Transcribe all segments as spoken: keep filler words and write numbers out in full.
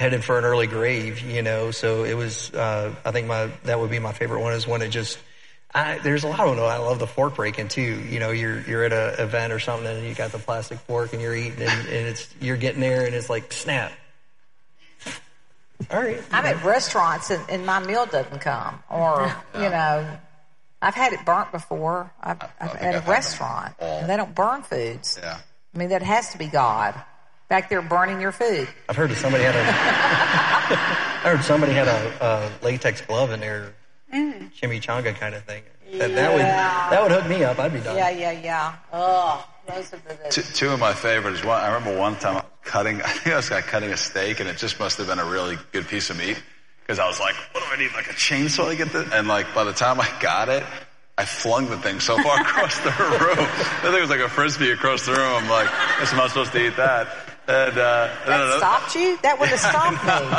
headed for an early grave, you know. So it was, uh, I think my, that would be my favorite one is when it just, I, there's a lot of them. I love the fork breaking too. You know, you're, you're at an event or something and you got the plastic fork and you're eating and, and it's, you're getting there and it's like, snap. All right. I'm at restaurants and, and my meal doesn't come, or yeah. you know, I've had it burnt before. I've, I, I've I at a I've restaurant, and they don't burn foods. Yeah. I mean, that has to be God back there burning your food. I've heard that somebody had a. I heard somebody had a, a latex glove in their mm. chimichanga kind of thing. That, yeah. that would that would hook me up. I'd be done. Yeah, yeah, yeah. Oh, those are the. Two, two of my favorites. One, I remember one time cutting. I think I was like cutting a steak, and it just must have been a really good piece of meat because I was like, "What do I need? Like a chainsaw to get this?" And like by the time I got it, I flung the thing so far across the room. I think it was like a frisbee across the room. I'm like, "Guess I'm not supposed to eat that." And, uh, that stopped you? That would have stopped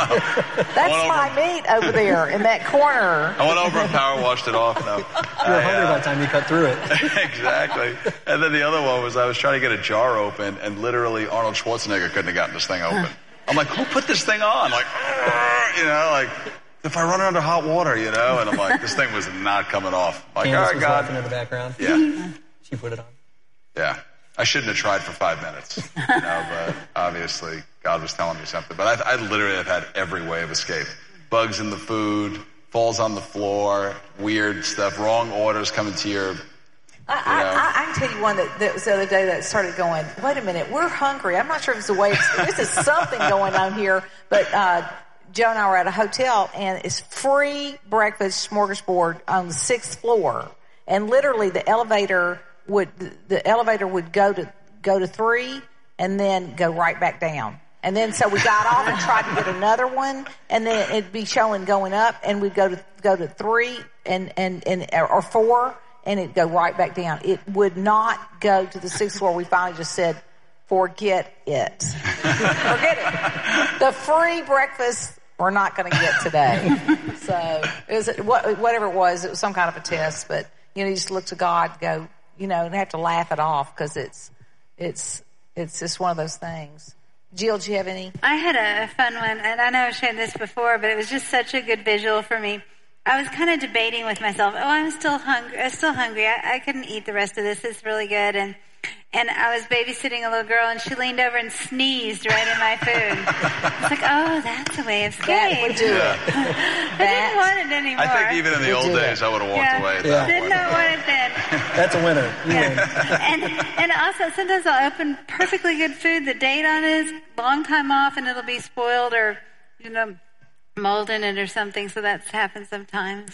me. That's my meat over there in that corner. I went over and power washed it off. No. You were hungry by the time you cut through it. Exactly. And then the other one was I was trying to get a jar open, and literally Arnold Schwarzenegger couldn't have gotten this thing open. I'm like, who put this thing on? Like, you know, like if I run it under hot water, you know, and I'm like, this thing was not coming off. Like, Candace all right, was God. laughing in the background. Yeah. She put it on. Yeah. I shouldn't have tried for five minutes, you know, but obviously God was telling me something. But I, I literally have had every way of escape. Bugs in the food, falls on the floor, weird stuff, wrong orders coming to your, you I, I, I can tell you one that, that was the other day that started going, wait a minute, we're hungry. I'm not sure if it's a way, this is something going on here. But uh, Joe and I were at a hotel, and it's free breakfast smorgasbord on the sixth floor. And literally the elevator would the elevator would go to go to three and then go right back down. And then so we got off and tried to get another one, and then it'd be showing going up, and we'd go to go to three and and and or four, and it'd go right back down. It would not go to the sixth floor. We finally just said, forget it. Forget it. The free breakfast we're not going to get today. So it was whatever it was. It was some kind of a test, but you know, you just look to God, and go. You know, and have to laugh it off because it's, it's, it's just one of those things. Jill, do you have any? I had a fun one, and I know I've shared this before, but it was just such a good visual for me. I was kind of debating with myself. Oh, I'm still hungry. I'm still hungry. I, I couldn't eat the rest of this. It's really good, and and I was babysitting a little girl, and she leaned over and sneezed right in my food. It's like, oh, that's a way of escape. That would do it. I didn't want it anymore. I think even in the old days, I would have walked yeah. away at yeah. that Did point. not want it then. That's a winner. Yeah. and and also sometimes I'll open perfectly good food. The date on it is long time off, and it'll be spoiled or you know mold in it or something. So that's happened sometimes.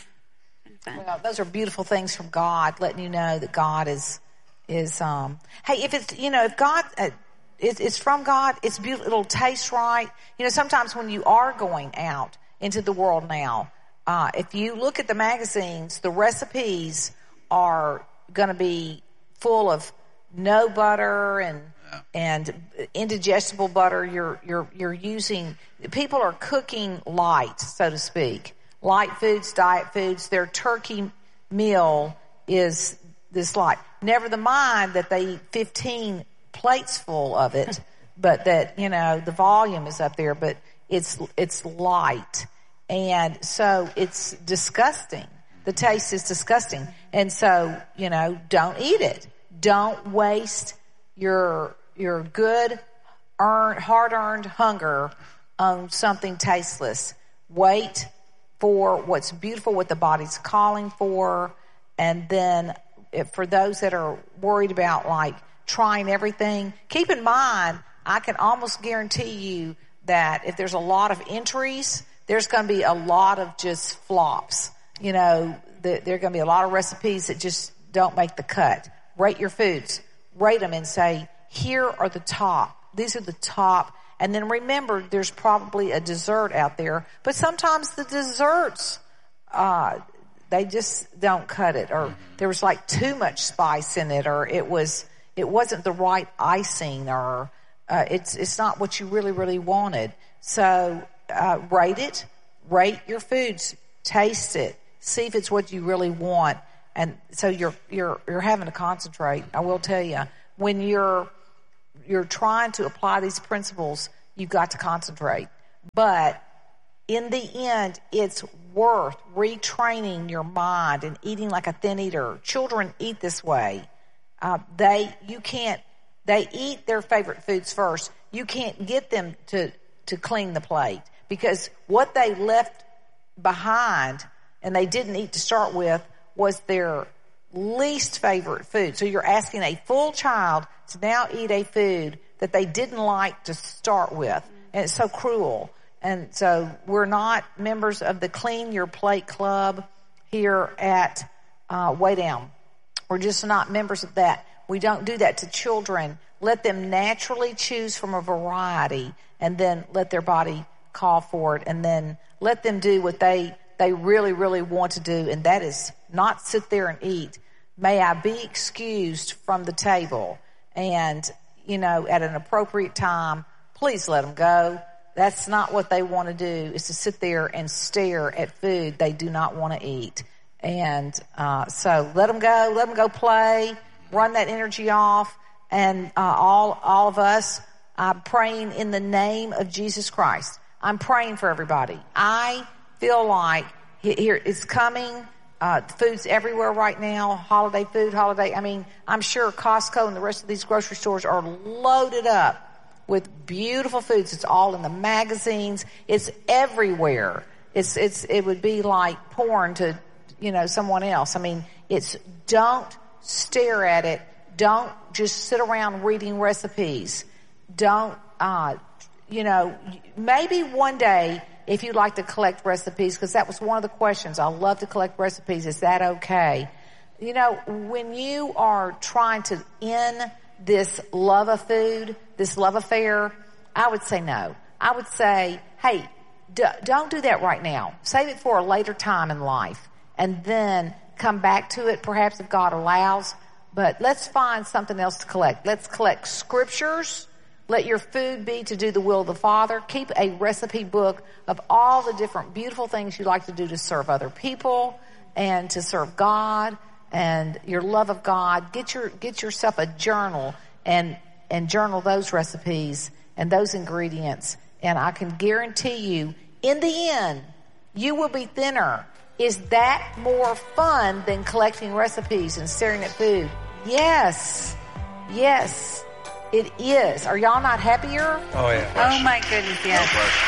Well, those are beautiful things from God, letting you know that God is is um. Hey, if it's you know if God. Uh, It's, it's from God. It's beautiful. It'll taste right. You know, sometimes when you are going out into the world now, uh, if you look at the magazines, the recipes are going to be full of no butter and yeah. and indigestible butter. You're you're you're using. People are cooking light, so to speak. Light foods, diet foods. Their turkey meal is this light. Never the mind that they eat fifteen plates full of it, but that, you know, the volume is up there, but it's, it's light. And so it's disgusting. The taste is disgusting. And so, you know, don't eat it. Don't waste your, your good earned, hard earned hunger on something tasteless. Wait for what's beautiful, what the body's calling for. And then if, for those that are worried about like, trying everything. Keep in mind, I can almost guarantee you that if there's a lot of entries, there's going to be a lot of just flops. You know, the, there are going to be a lot of recipes that just don't make the cut. Rate your foods. Rate them and say, here are the top. These are the top. And then remember, there's probably a dessert out there. But sometimes the desserts, uh, they just don't cut it. Or there was like too much spice in it, or it was... It wasn't the right icing, or uh, it's it's not what you really really wanted. So uh, rate it, rate your foods, taste it, see if it's what you really want. And so you're you're you're having to concentrate. I will tell you, when you're you're trying to apply these principles, you've got to concentrate. But in the end, it's worth retraining your mind and eating like a thin eater. Children eat this way. Uh, they, you can't, they eat their favorite foods first. You can't get them to, to clean the plate because what they left behind and they didn't eat to start with was their least favorite food. So you're asking a full child to now eat a food that they didn't like to start with. And it's so cruel. And so we're not members of the Clean Your Plate Club here at uh, Way Down. We're just not members of that. We don't do that to children. Let them naturally choose from a variety and then let their body call for it and then let them do what they, they really, really want to do, and that is not sit there and eat. May I be excused from the table, and, you know, at an appropriate time, please let them go. That's not what they want to do, is to sit there and stare at food they do not want to eat. And uh, so let them go, let them go play, run that energy off. And uh, all all of us, I'm praying in the name of Jesus Christ. I'm praying for everybody. I feel like here it's coming. Uh, food's everywhere right now. Holiday food, holiday. I mean, I'm sure Costco and the rest of these grocery stores are loaded up with beautiful foods. It's all in the magazines. It's everywhere. It's it's it would be like porn to, you know, someone else. I mean, it's don't stare at it. Don't just sit around reading recipes. Don't, uh, you know, maybe one day if you'd like to collect recipes, because that was one of the questions. I love to collect recipes. Is that okay? You know, when you are trying to end this love of food, this love affair, I would say no. I would say, hey, d- don't do that right now. Save it for a later time in life and then come back to it, perhaps if God allows. But let's find something else to collect. Let's collect scriptures. Let your food be to do the will of the Father. Keep a recipe book of all the different beautiful things you like to do to serve other people and to serve God and your love of God. Get your, get yourself a journal and, and journal those recipes and those ingredients. And I can guarantee you, in the end, you will be thinner. Is that more fun than collecting recipes and staring at food? Yes. Yes, it is. Are y'all not happier? Oh, yeah. Oh, my goodness, yes. No question.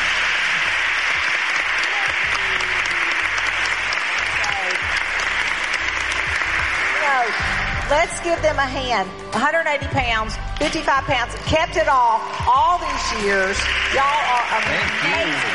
Let's give them a hand. one hundred eighty pounds, fifty-five pounds, kept it off all these years. Y'all are amazing.